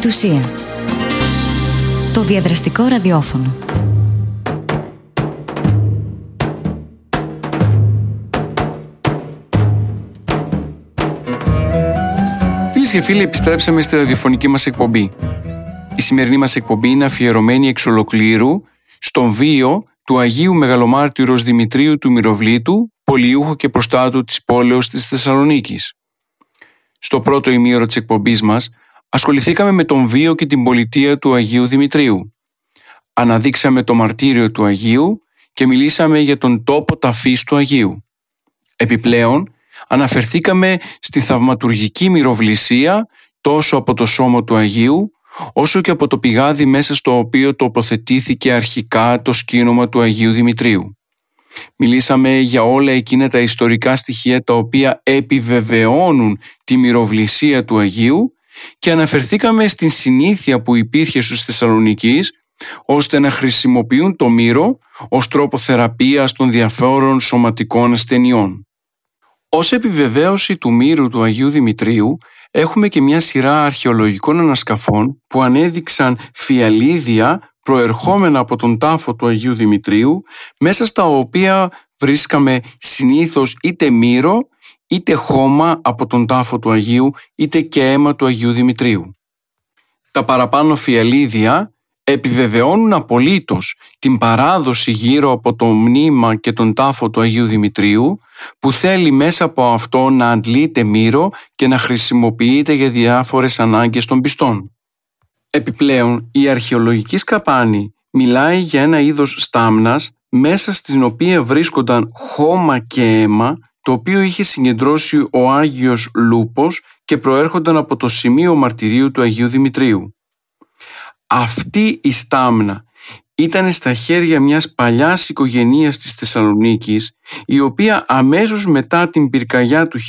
Πεμπτουσία. Το διαδραστικό ραδιόφωνο. Φίλες και φίλοι, επιστρέψαμε στη ραδιοφωνική μας εκπομπή. Η σημερινή μας εκπομπή είναι αφιερωμένη εξ ολοκλήρου στον βίο του Αγίου Μεγαλομάρτυρος Δημητρίου του Μυροβλήτου, πολιούχου και προστάτου της πόλεως της Θεσσαλονίκης. Στο πρώτο ημίωρο της εκπομπής μας ασχοληθήκαμε με τον βίο και την πολιτεία του Αγίου Δημητρίου. Αναδείξαμε το μαρτύριο του Αγίου και μιλήσαμε για τον τόπο ταφής του Αγίου. Επιπλέον, αναφερθήκαμε στη θαυματουργική μυροβλησία τόσο από το σώμα του Αγίου, όσο και από το πηγάδι μέσα στο οποίο τοποθετήθηκε αρχικά το σκήνομα του Αγίου Δημητρίου. Μιλήσαμε για όλα εκείνα τα ιστορικά στοιχεία τα οποία επιβεβαιώνουν τη μυροβλησία του Αγίου και αναφερθήκαμε στην συνήθεια που υπήρχε στους Θεσσαλονικείς ώστε να χρησιμοποιούν το μύρο ως τρόπο θεραπείας των διαφόρων σωματικών ασθενειών. Ως επιβεβαίωση του μύρου του Αγίου Δημητρίου έχουμε και μια σειρά αρχαιολογικών ανασκαφών που ανέδειξαν φιαλίδια προερχόμενα από τον τάφο του Αγίου Δημητρίου, μέσα στα οποία βρίσκαμε συνήθως είτε μύρο, είτε χώμα από τον τάφο του Αγίου, είτε και αίμα του Αγίου Δημητρίου. Τα παραπάνω φιαλίδια επιβεβαιώνουν απολύτως την παράδοση γύρω από το μνήμα και τον τάφο του Αγίου Δημητρίου, που θέλει μέσα από αυτό να αντλείται μύρο και να χρησιμοποιείται για διάφορες ανάγκες των πιστών. Επιπλέον, η αρχαιολογική σκαπάνη μιλάει για ένα είδος στάμνας μέσα στην οποία βρίσκονταν χώμα και αίμα, το οποίο είχε συγκεντρώσει ο Άγιος Λούπος και προέρχονταν από το σημείο μαρτυρίου του Αγίου Δημητρίου. Αυτή η στάμνα ήταν στα χέρια μιας παλιάς οικογενείας της Θεσσαλονίκης, η οποία αμέσως μετά την πυρκαγιά του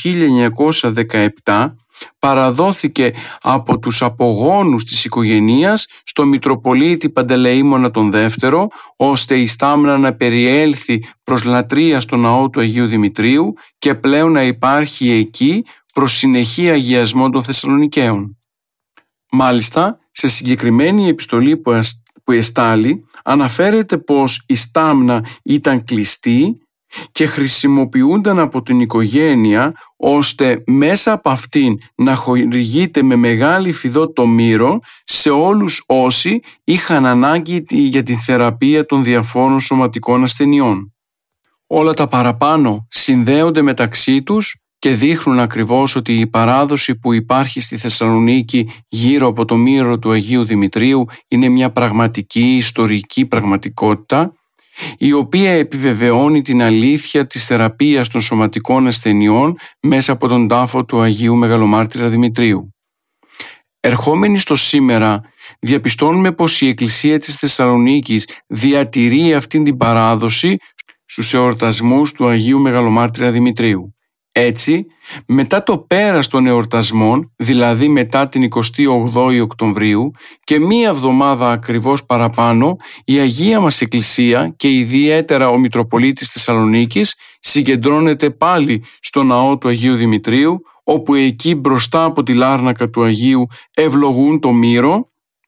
1917 παραδόθηκε από τους απογόνους της οικογενείας στο Μητροπολίτη Παντελεήμονα τον Δεύτερο, ώστε η στάμνα να περιέλθει προς λατρεία στο ναό του Αγίου Δημητρίου και πλέον να υπάρχει εκεί προς συνεχή αγιασμό των Θεσσαλονικαίων. Μάλιστα, σε συγκεκριμένη επιστολή που εστάλει, αναφέρεται πως η στάμνα ήταν κλειστή και χρησιμοποιούνταν από την οικογένεια ώστε μέσα από αυτήν να χορηγείται με μεγάλη φιδό το μύρο σε όλους όσοι είχαν ανάγκη για την θεραπεία των διαφόρων σωματικών ασθενειών. Όλα τα παραπάνω συνδέονται μεταξύ τους και δείχνουν ακριβώς ότι η παράδοση που υπάρχει στη Θεσσαλονίκη γύρω από το μύρο του Αγίου Δημητρίου είναι μια πραγματική ιστορική πραγματικότητα, η οποία επιβεβαιώνει την αλήθεια της θεραπείας των σωματικών ασθενειών μέσα από τον τάφο του Αγίου Μεγαλομάρτυρα Δημητρίου. Ερχόμενοι στο σήμερα, διαπιστώνουμε πως η Εκκλησία της Θεσσαλονίκης διατηρεί αυτήν την παράδοση στους εορτασμούς του Αγίου Μεγαλομάρτυρα Δημητρίου. Έτσι, μετά το πέρας των εορτασμών, δηλαδή μετά την 28η Οκτωβρίου και μία εβδομάδα ακριβώς παραπάνω, η Αγία μας Εκκλησία και ιδιαίτερα ο Μητροπολίτης Θεσσαλονίκης συγκεντρώνεται πάλι στο ναό του Αγίου Δημητρίου, όπου εκεί μπροστά από τη λάρνακα του Αγίου ευλογούν το μύρο,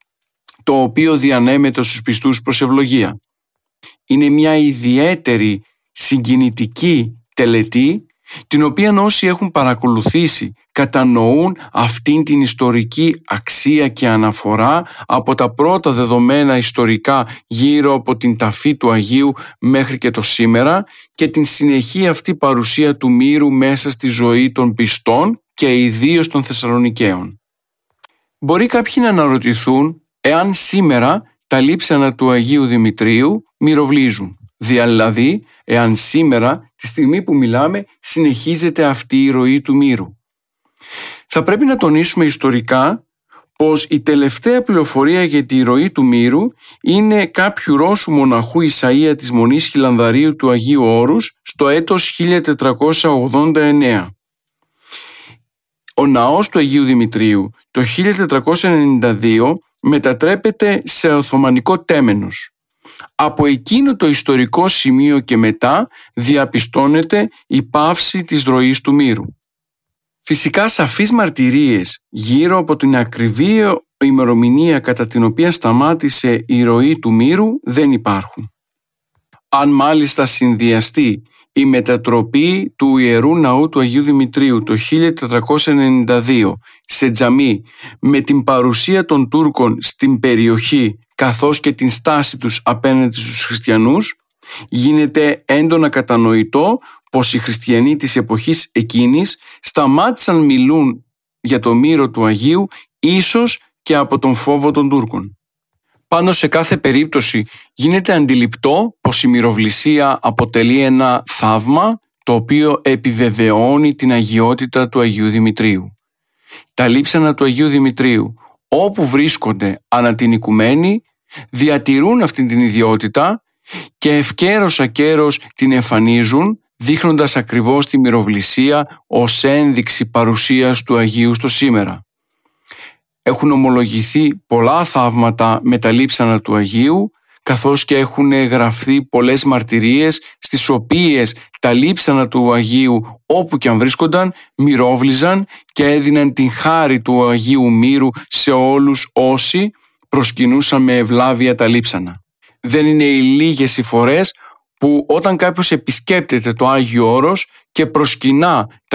το οποίο διανέμεται στους πιστούς προς ευλογία. Είναι μια ιδιαίτερη συγκινητική τελετή, την οποία όσοι έχουν παρακολουθήσει κατανοούν αυτήν την ιστορική αξία και αναφορά από τα πρώτα δεδομένα ιστορικά γύρω από την ταφή του Αγίου μέχρι και το σήμερα και την συνεχή αυτή παρουσία του μύρου μέσα στη ζωή των πιστών και ιδίως των Θεσσαλονικαίων. Μπορεί κάποιοι να αναρωτηθούν εάν σήμερα τα λείψανα του Αγίου Δημητρίου μυροβλίζουν, δηλαδή εάν σήμερα, τη στιγμή που μιλάμε, συνεχίζεται αυτή η ροή του μύρου. Θα πρέπει να τονίσουμε ιστορικά πως η τελευταία πληροφορία για τη ροή του μύρου είναι κάποιου Ρώσου μοναχού Ισαΐα της Μονής Χιλανδαρίου του Αγίου Όρους στο έτος 1489. Ο ναός του Αγίου Δημητρίου το 1492 μετατρέπεται σε Οθωμανικό τέμενος. Από εκείνο το ιστορικό σημείο και μετά διαπιστώνεται η πάυση της ροής του μύρου. Φυσικά σαφείς μαρτυρίες γύρω από την ακριβή Η ημερομηνία κατά την οποία σταμάτησε η ροή του μύρου δεν υπάρχουν. Αν μάλιστα συνδυαστεί η μετατροπή του Ιερού Ναού του Αγίου Δημητρίου το 1492 σε τζαμί με την παρουσία των Τούρκων στην περιοχή καθώς και την στάση τους απέναντι στους χριστιανούς, γίνεται έντονα κατανοητό πως οι χριστιανοί της εποχής εκείνης σταμάτησαν να μιλούν για το μύρο του Αγίου, ίσως και από τον φόβο των Τούρκων. Πάνω σε κάθε περίπτωση γίνεται αντιληπτό πως η μυροβλησία αποτελεί ένα θαύμα το οποίο επιβεβαιώνει την αγιότητα του Αγίου Δημητρίου. Τα λείψανα του Αγίου Δημητρίου, όπου βρίσκονται ανά την οικουμένη, διατηρούν αυτή την ιδιότητα και ευκαίρος ακέρος την εμφανίζουν, δείχνοντας ακριβώς τη μυροβλησία ως ένδειξη παρουσίας του Αγίου στο σήμερα. Έχουν ομολογηθεί πολλά θαύματα με τα λείψανα του Αγίου, καθώς και έχουν γραφτεί πολλές μαρτυρίες στις οποίες τα λείψανα του Αγίου, όπου και αν βρίσκονταν, μυρόβλιζαν και έδιναν την χάρη του Αγίου Μύρου σε όλους όσοι προσκυνούσαν με ευλάβεια τα λείψανα. Δεν είναι οι λίγες οι φορές που όταν κάποιος επισκέπτεται το Άγιο Όρος και προσκυνά